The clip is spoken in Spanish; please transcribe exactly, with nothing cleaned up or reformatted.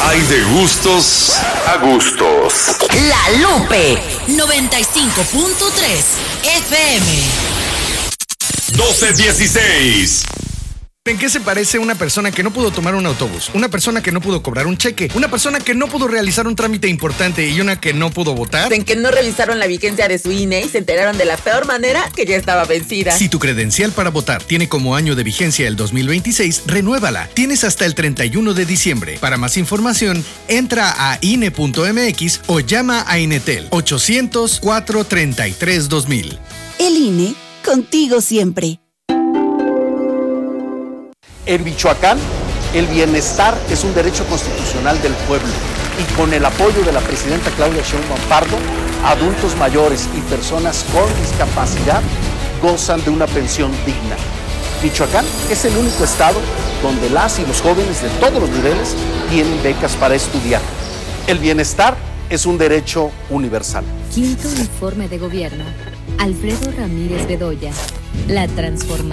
Hay de gustos a gustos. La Lupe noventa y cinco punto tres F M. doce dieciséis. ¿En qué se parece una persona que no pudo tomar un autobús? Una persona que no pudo cobrar un cheque, una persona que no pudo realizar un trámite importante y una que no pudo votar. En que no revisaron la vigencia de su I N E y se enteraron de la peor manera que ya estaba vencida. Si tu credencial para votar tiene como año de vigencia el dos mil veintiséis, renuévala. Tienes hasta el treinta y uno de diciembre. Para más información, entra a I N E punto M X o llama a Inetel ochocientos, cuatrocientos treinta y tres, dos mil. El I N E, contigo siempre. En Michoacán, el bienestar es un derecho constitucional del pueblo y con el apoyo de la presidenta Claudia Sheinbaum Pardo, adultos mayores y personas con discapacidad gozan de una pensión digna. Michoacán es el único estado donde las y los jóvenes de todos los niveles tienen becas para estudiar. El bienestar es un derecho universal. Quinto informe de gobierno. Alfredo Ramírez Bedoya. La transformación